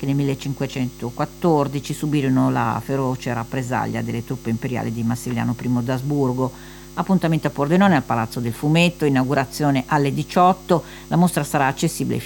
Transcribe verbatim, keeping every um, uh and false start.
che nel millecinquecentoquattordici subirono la feroce rappresaglia delle truppe imperiali di Massimiliano I d'Asburgo. Appuntamento a Pordenone al Palazzo del Fumetto, inaugurazione alle diciotto. La mostra sarà accessibile